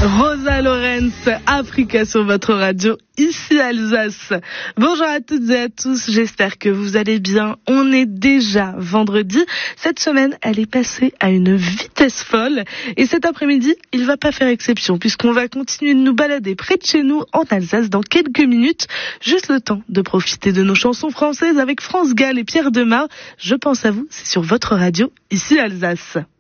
Rosa Lorenz, Africa sur votre radio, ici Alsace. Bonjour à toutes et à tous, j'espère que vous allez bien. On est déjà vendredi. Cette semaine, elle est passée à une vitesse folle. Et cet après-midi, il va pas faire exception, puisqu'on va continuer de nous balader près de chez nous, en Alsace, dans quelques minutes. Juste le temps de profiter de nos chansons françaises avec France Gall et Pierre Demar. Je pense à vous, c'est sur votre radio, ici Alsace.